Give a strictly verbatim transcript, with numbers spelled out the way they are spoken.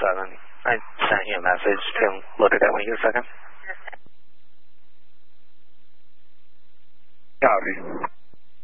seven. I sent you a message. Tim, look at that when you get a second. Copy.